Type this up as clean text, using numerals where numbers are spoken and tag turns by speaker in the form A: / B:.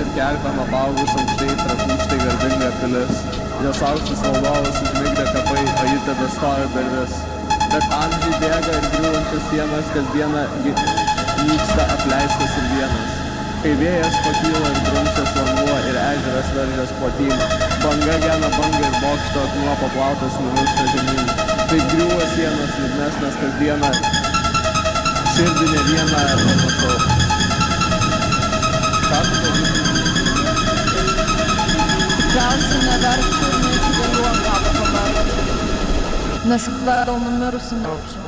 A: ir kerpėm apaugus aukštai, trapuštai garbinga pilis. Jos aukštas valdovas užmigdė kapai, o ji tada stovi dar vis. Bet amžiai bėga ir griūvančias sienas, kasdieną nyksta apleistas ir vienas. Kai vėjas pakyla ir drumsčias vanduo ir ežeras veržės platyn, banga gena banga ir bokšto akmuo paplautas nuvilsta žemyn. Taip griūva sienos liūdnesnės kasdieną, širdį ne vieną matau. Ką tu darytum?
B: Tikriausiai neverčiau, nei iki galiu ant galo pabarti. Nes dar numirusi neaukčiau.